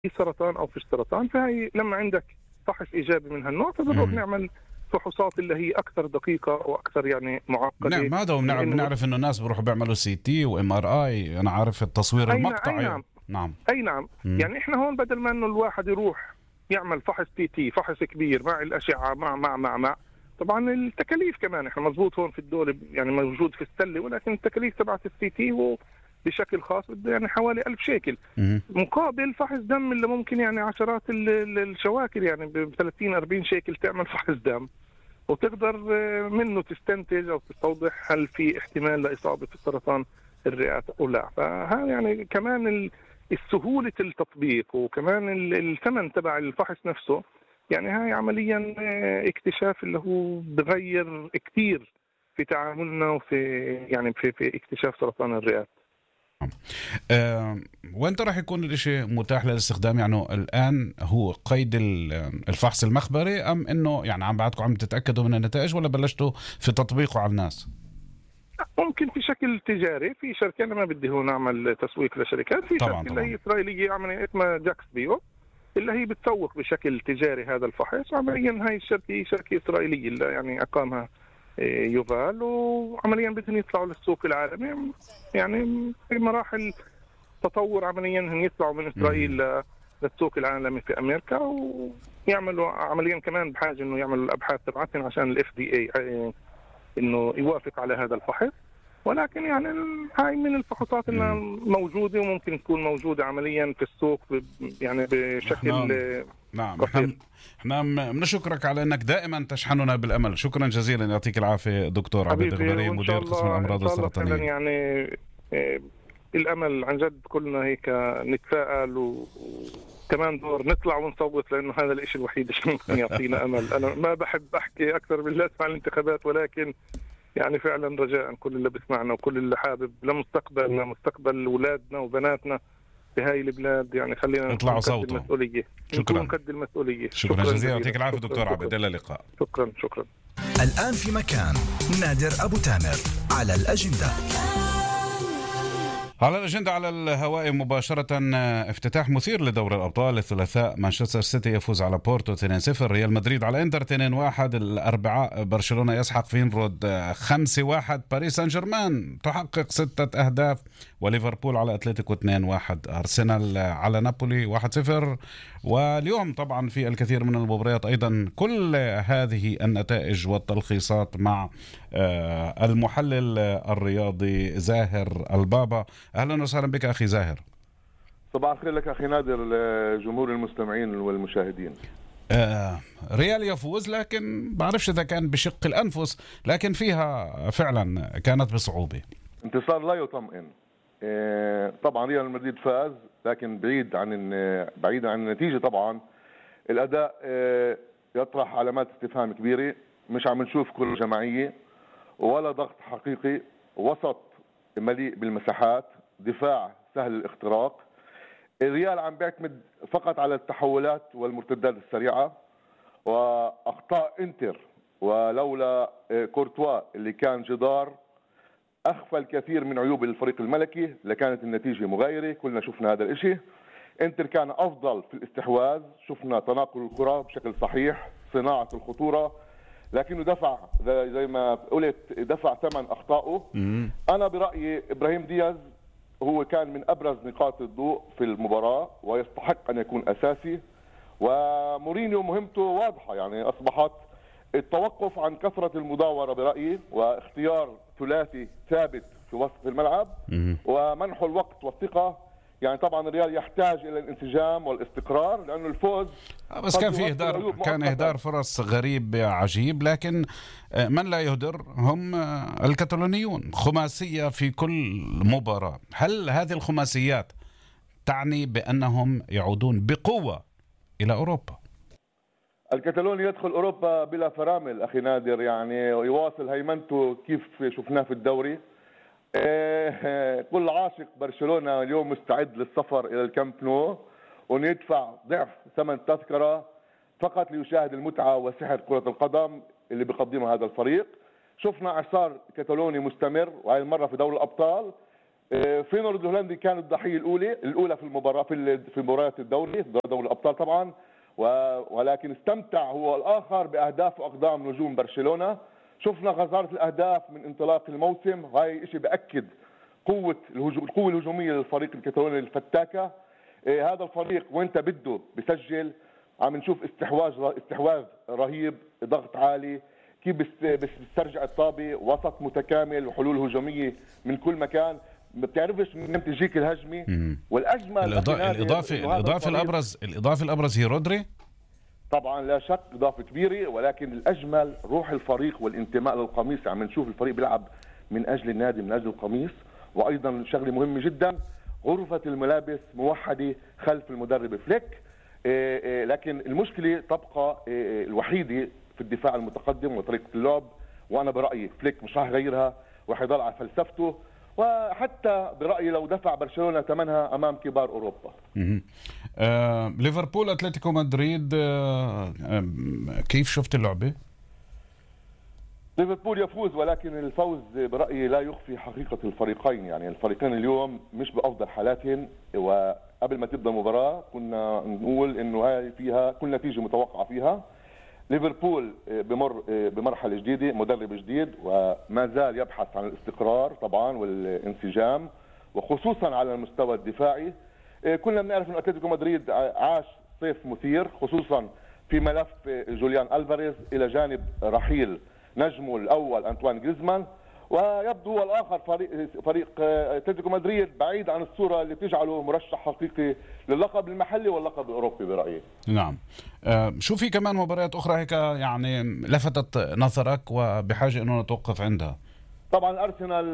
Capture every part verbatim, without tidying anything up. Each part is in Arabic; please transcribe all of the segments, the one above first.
في سرطان او فيش سرطان. فهي لما عندك فحص ايجابي من هالنوع فبنروح مم. نعمل فحوصات اللي هي اكثر دقيقه واكثر يعني معقده. نعم، هذا من وبنعرف انه بنعرف انه الناس بيروحوا بيعملوا سي تي وام ار اي. انا عارف التصوير اي نعم اي المقطعي. نعم نعم. اي نعم مم. يعني احنا هون بدل ما انه الواحد يروح يعمل فحص تي تي فحص كبير مع الاشعه مع مع مع مع طبعا التكاليف كمان احنا مضبوط هون في الدوله يعني موجود في السله، ولكن التكاليف تبعت السي تي هو بشكل خاص بده يعني حوالي ألف شيكل مم. مقابل فحص دم اللي ممكن يعني عشرات ال- ال- الشواكر يعني ب ثلاثين أربعين شيكل تعمل فحص دم وتقدر آه، منه تستنتج او تستوضح هل في احتمال لاصابه السرطان الرئات او لا. فهذا يعني كمان ال- السهوله التطبيق وكمان ال- الثمن تبع الفحص نفسه، يعني هاي عمليا آه، اكتشاف اللي هو بغير كثير في تعاملنا وفي يعني في في اكتشاف سرطان الرئات. آه، وانت راح يكون الاشي متاح للاستخدام؟ يعني الان هو قيد ال- الفحص المخبري، ام انه يعني عم بعدكم عم تتاكدوا من النتائج، ولا بلشتوا في تطبيقه على الناس؟ ممكن في شكل تجاري في شركه، انا ما بدي هون اعمل تسويق لشركات، في طبعا شركه اللي طبعا. هي اسرائيليه عمليه اسمها جاكس بيو اللي هي بتسوق بشكل تجاري هذا الفحص. عمليا هاي الشركه شركه اسرائيليه اللي يعني اقامها إيه، يوفال، وعمليا بدهم يطلعوا للسوق العالمي يعني في مراحل تطور. عمليا هم يطلعوا من اسرائيل مم. ل- للسوق العالمي في امريكا، ويعملوا عمليا كمان بحاجه انه يعملوا الابحاث تبعتهم عشان الاف دي اي انه يوافق على هذا الفحص. ولكن يعني ال- هاي من الفحوصات اللي مم. موجوده وممكن تكون موجوده عمليا في السوق ب- يعني بشكل احنا آه، نعم احنا قصير. احنا بنشكرك على انك دائما تشحننا بالامل. شكرا جزيلا، يعطيك العافيه دكتور عبيد حبيبي، الغبري، وان شاء مدير قسم الله ان الامراض شاء الله فعلا السرطانيه. يعني آه، الامل عن جد كلنا هيك نتفائل، و- وكمان دور نطلع ونصوت لانه هذا الشيء الوحيد اللي ممكن يعطينا امل. انا ما بحب احكي اكثر من اسمع الانتخابات، ولكن يعني فعلا رجاء كل اللي بسمعنا وكل اللي حابب لمستقبلنا مستقبل اولادنا وبناتنا في هاي البلاد، يعني خلينا نكون اطلعوا قد صوتوا. المسؤوليه، نكون شكرا. قد المسؤوليه. شكرا شكرا جزيلا، جزيلا. يعطيك العافيه شكرا دكتور شكرا عبيد. الى اللقاء. شكرا شكرا. الآن في مكان نادر أبو تامر على الأجندة. على الأجندة على الهواء مباشرة، افتتاح مثير لدوري الأبطال. الثلاثاء مانشستر سيتي يفوز على بورتو اثنين صفر، ريال مدريد على انتر اثنين واحد، الأربعاء برشلونة يسحق فينرود خمسة واحد، باريس سان جيرمان تحقق ستة أهداف، وليفربول على أتلتيكو اثنين واحد، أرسنال على نابولي واحد صفر. واليوم طبعا في الكثير من المباريات أيضا. كل هذه النتائج والتلخيصات مع آه، المحلل الرياضي زاهر البابا. أهلا وسهلا بك أخي زاهر. صباح الخير لك أخي نادر، لجمهور المستمعين والمشاهدين. آه، ريال يفوز، لكن بعرفش إذا كان بشق الأنفس، لكن فيها فعلا كانت بصعوبة. انتصار لا يطمئن. آه، طبعا ريال مدريد فاز، لكن بعيد عن بعيدا عن النتيجة. طبعا الأداء آه، يطرح علامات استفهام كبيرة. مش عم نشوف كرة جماعية ولا ضغط حقيقي، وسط مليء بالمساحات، دفاع سهل الاختراق. الريال عم بيعتمد فقط على التحولات والمرتدات السريعة وأخطاء انتر، ولولا كورتوا اللي كان جدار أخفى الكثير من عيوب الفريق الملكي لكانت النتيجة مغايرة. كلنا شفنا هذا الاشي. انتر كان أفضل في الاستحواذ، شفنا تناقل الكرة بشكل صحيح، صناعة الخطورة، لكنه دفع زي ما قلت دفع ثمن أخطائه. أنا برأيي إبراهيم دياز هو كان من أبرز نقاط الضوء في المباراة ويستحق أن يكون أساسي. ومورينيو مهمته واضحة، يعني أصبحت التوقف عن كثرة المداورة برأيي، واختيار ثلاثي ثابت في وسط الملعب، ومنح الوقت والثقة. يعني طبعا الريال يحتاج إلى الانسجام والاستقرار، لأنه الفوز بس كان في إهدار، كان إهدار فرص غريب عجيب، لكن من لا يهدر هم الكتالونيون. خماسية في كل مباراة. هل هذه الخماسيات تعني بأنهم يعودون بقوة إلى أوروبا؟ الكتالوني يدخل أوروبا بلا فرامل أخي نادر، يعني يواصل هيمنته كيف شفناه في الدوري. كل عاشق برشلونة اليوم مستعد للسفر إلى الكامب نو، وأن يدفع ضعف ثمن تذكرة فقط ليشاهد المتعة وسحر كرة القدم اللي بيقدمها هذا الفريق. شفنا إعصار كتالوني مستمر، وهي المرة في دوري الأبطال. فينورد الهولندي كان الضحيه الاولى الاولى في المباراه في في مباراه الدوري دوري الابطال طبعا، ولكن استمتع هو الاخر باهداف واقدام نجوم برشلونه. شفنا غزاره الاهداف من انطلاق الموسم، هاي شيء باكد قوه القوه الهجوميه للفريق الكتالوني الفتاكه. هذا الفريق وانت بده بسجل، عم نشوف استحواذ استحواذ رهيب، ضغط عالي، كيف بيسترجع الطابه، وسط متكامل وحلول هجوميه من كل مكان، ما بتعرفش من تجيك الهجمه. والاجمل الاضافه الاضافه الاضافه الابرز الاضافه الابرز هي رودري. طبعا لا شك اضافه كبيره، ولكن الاجمل روح الفريق والانتماء للقميص. عم نشوف الفريق بيلعب من اجل النادي، من اجل القميص. وايضا شغله مهمه جدا، غرفه الملابس موحده خلف المدرب فليك. لكن المشكله تبقى الوحيده في الدفاع المتقدم وطريقه اللعب، وانا برايي فليك مش راح يغيرها، راح يضل على فلسفته، وحتى برايي لو دفع برشلونه ثمنها امام كبار اوروبا. آه، ليفربول اتلتيكو مدريد، آه، آه، كيف شفت اللعبه؟ ليفربول يفوز، ولكن الفوز برايي لا يخفي حقيقه الفريقين. يعني الفريقين اليوم مش بافضل حالاتهم، وقبل ما تبدا المباراه كنا نقول انه هاي فيها كل نتيجه متوقعه فيها. ليفربول بمر بمرحله جديده، مدرب جديد، وما زال يبحث عن الاستقرار طبعا والانسجام، وخصوصا على المستوى الدفاعي. كلنا بنعرف ان اتلتيكو مدريد عاش صيف مثير، خصوصا في ملف جوليان ألفاريز الى جانب رحيل نجمه الاول انطوان جريزمان، ويبدو هو الاخر فريق فريق اتلتيكو مدريد بعيد عن الصوره اللي تجعله مرشح حقيقي للقب المحلي واللقب الاوروبي برايي. نعم. آه، شو في كمان مباريات اخرى هيك يعني لفتت نظرك وبحاجه انه نتوقف عندها؟ طبعا الارسنال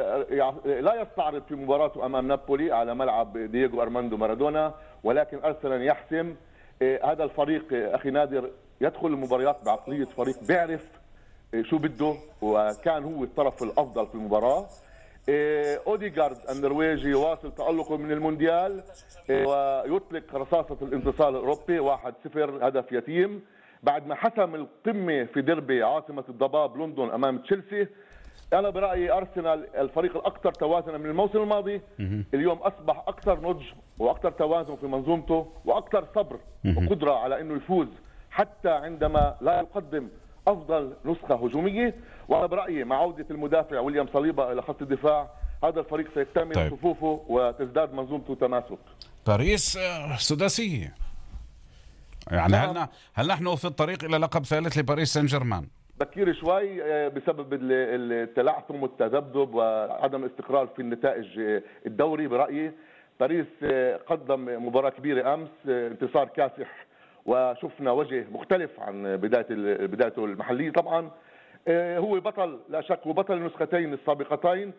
لا يستعرض في مباراته امام نابولي على ملعب دييغو ارماندو مارادونا، ولكن ارسنال يحسم. هذا الفريق اخي نادر يدخل المباريات بعقليه فريق بيعرف شو بده، وكان هو الطرف الافضل في المباراه. اوديغارد النرويجي واصل تالقه من المونديال، ويطلق رصاصه الانتصار الاوروبي واحد صفر، هدف يتيم بعد ما حسم القمه في ديربي عاصمه الضباب لندن امام تشيلسي. انا برايي ارسنال الفريق الاكثر توازنا من الموسم الماضي، اليوم اصبح اكثر نضج واكثر توازن في منظومته واكثر صبر وقدره على انه يفوز حتى عندما لا يقدم افضل نسخه هجوميه. وانا برايي مع عوده المدافع ويليام صليبا الى خط الدفاع، هذا الفريق سيكتمل طيب. صفوفه وتزداد منظومته تماسك. باريس سداسيه، يعني هل هل نحن في الطريق الى لقب ثالث لباريس سان جيرمان؟ بكير شوي بسبب التلعثم والتذبذب وعدم الاستقرار في النتائج الدوري. برايي باريس قدم مباراه كبيره امس، انتصار كاسح، وشفنا وجه مختلف عن بدايه بدايته المحليه. طبعا هو بطل لا شك، وبطل النسختين السابقتين،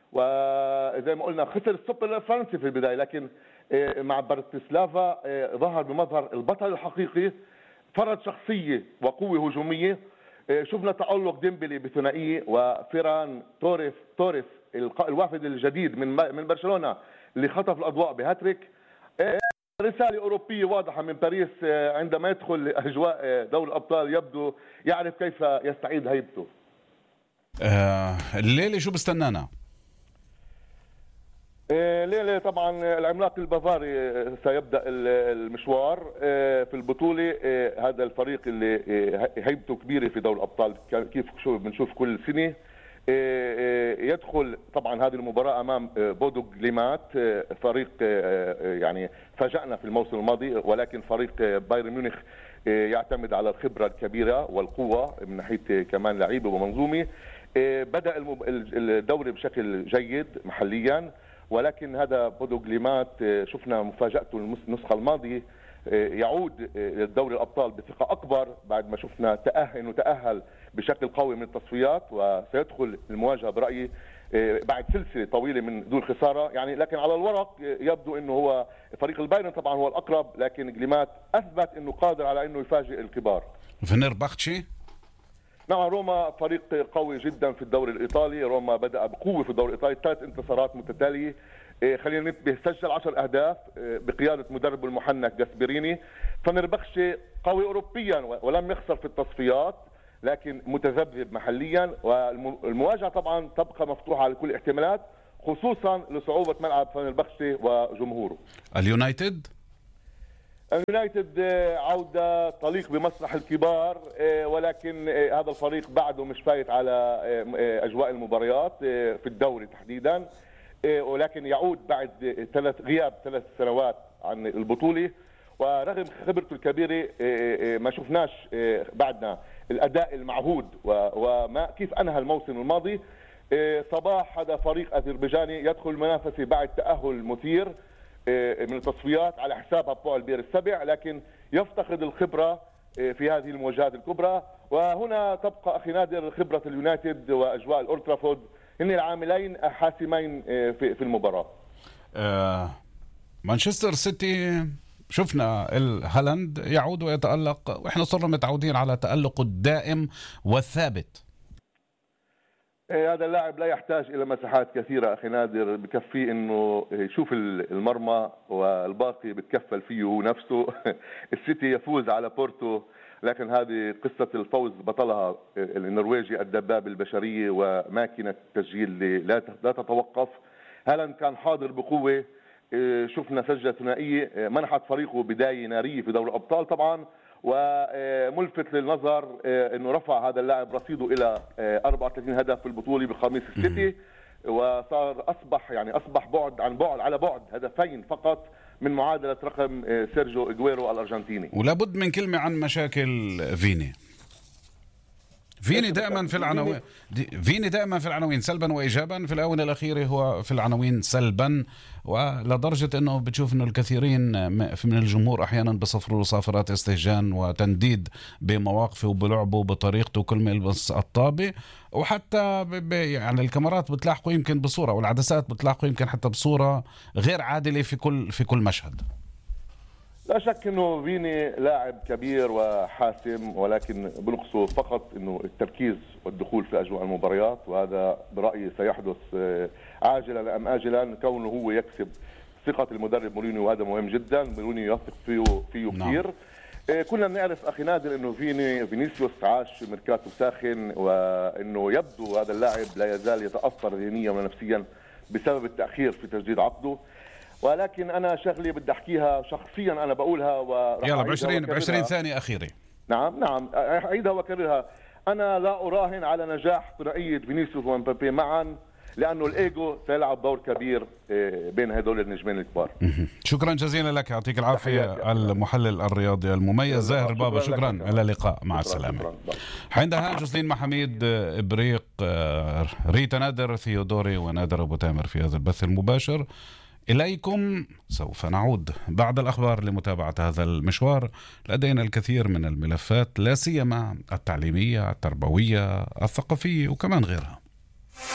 وزي ما قلنا خسر السوبر الفرنسي في البدايه، لكن مع بارتسلافا ظهر بمظهر البطل الحقيقي، فرض شخصيه وقوه هجوميه. شفنا تألق ديمبلي بثنائيه، وفيران توريس توريس الوافد الجديد من من برشلونه اللي خطف الاضواء بهاتريك. رسالة أوروبية واضحة من باريس، عندما يدخل أجواء دوري الأبطال يبدو يعرف كيف يستعيد هيبته. آه، الليلة شو بستنانا؟ الليلة طبعا العملاق البافاري سيبدأ المشوار في البطولة. هذا الفريق اللي هيبته كبيرة في دوري الأبطال كيف شو بنشوف كل سنة، يدخل طبعا هذه المباراة أمام بودو جليمات، فريق يعني فاجأنا في الموسم الماضي، ولكن فريق بايرن ميونخ يعتمد على الخبرة الكبيرة والقوة من ناحية كمان لعيبة ومنظومة. بدأ الدوري بشكل جيد محليا، ولكن هذا بودو جليمات شفنا مفاجأته النسخة الماضية، يعود للدوري الأبطال بثقة أكبر بعد ما شفنا تأهل إنه تأهل بشكل قوي من التصفيات، وسيدخل المواجهة برأيي بعد سلسلة طويلة من دون خسارة يعني. لكن على الورق يبدو إنه هو فريق البايرن طبعا هو الأقرب، لكن جليمات أثبت إنه قادر على إنه يفاجئ الكبار. فنربختشي نعم، روما فريق قوي جدا في الدوري الإيطالي. روما بدأ بقوة في الدوري الإيطالي، ثلاث انتصارات متتالية. خلينا ننتبه، سجل عشر أهداف بقيادة مدربه المحنك جاسبريني. فنربختشي قوي أوروبيا ولم يخسر في التصفيات، لكن متذبذب محليا، والمواجهة طبعا تبقى مفتوحة على كل الاحتمالات، خصوصا لصعوبة ملعب فنربخشة وجمهوره. اليونايتد اليونايتد عودة تليق بمسرح الكبار، ولكن هذا الفريق بعده مش فايت على أجواء المباريات في الدوري تحديدا، ولكن يعود بعد ثلاث غياب ثلاث سنوات عن البطولة، ورغم خبرته الكبيرة ما شفناش بعدنا الأداء المعهود وما كيف أنهى الموسم الماضي. صباح هذا فريق أذربيجاني يدخل المنافسة بعد تأهل مثير من التصفيات على حساب هبوع البير السبع، لكن يفتقد الخبرة في هذه المواجهات الكبرى. وهنا تبقى أخي نادر خبرة اليونايتد وأجواء الأولد ترافورد هن العاملين حاسمين في المباراة. آه مانشستر سيتي شفنا هالاند يعود ويتألق، وإحنا صرنا متعودين على تألقه الدائم والثابت. هذا اللاعب لا يحتاج إلى مساحات كثيرة أخي نادر، بكفيه إنه يشوف المرمى والباقي بتكفل فيه هو نفسه. السيتي يفوز على بورتو، لكن هذه قصة الفوز بطلها النرويجي الدبابة البشرية وماكينة تسجيل لا تتوقف. هالاند كان حاضر بقوة، شفنا سجلة ثنائية منحت فريقه بداية نارية في دوري الأبطال طبعا، وملفت للنظر انه رفع هذا اللاعب رصيده الى أربعة وثلاثين هدف في البطوله بقميص السيتي، وصار اصبح يعني اصبح بعد عن بعد على بعد هدفين فقط من معادله رقم سيرجيو إغويرو الارجنتيني. ولابد من كلمه عن مشاكل فيني. فيني دائما في العناوين فيني دائما في العناوين سلبا وايجابا، في الاونه الاخيره هو في العناوين سلبا، ولدرجه انه بتشوف انه الكثيرين من الجمهور احيانا بصفروا صافرات استهجان وتنديد بمواقفه وبلعبه بطريقته كل ما يلبس الطابه، وحتى يعني الكاميرات بتلاحقه يمكن بصوره، والعدسات بتلاحقه يمكن حتى بصوره غير عادله في كل في كل مشهد. لا شك انه فيني لاعب كبير وحاسم، ولكن بنقصه فقط انه التركيز والدخول في اجواء المباريات، وهذا برايي سيحدث عاجلا ام اجلا، كونه هو يكسب ثقه المدرب مورينيو، وهذا مهم جدا. مورينيو يثق فيه فيه كثير. نعم. كنا بنعرف اخي نادر انه فيني فينيسيوس عاش ميركاتو ساخن، وانه يبدو هذا اللاعب لا يزال يتاثر ذهنيا ونفسيا بسبب التاخير في تجديد عقده. ولكن انا شغله بدي احكيها شخصيا، انا بقولها وراح يلا بعشرين بعشرين ثانيه اخيره. نعم نعم اعيدها واكررها. انا لا اراهن على نجاح ثنائيه فينيسيوس ومبابي معا، لانه الايجو سيلعب دور كبير بين هدول النجمين الكبار. شكرا جزيلا لك، يعطيك العافيه المحلل الرياضي المميز زاهر بابا. شكرا، الى اللقاء، مع السلامه. عندها جوزلين محميد ابريق، ريتا نادر ثيودوري ونادر ابو تامر في هذا البث المباشر. إليكم سوف نعود بعد الأخبار لمتابعة هذا المشوار. لدينا الكثير من الملفات، لا سيما التعليمية، التربوية، الثقافية، وكمان غيرها.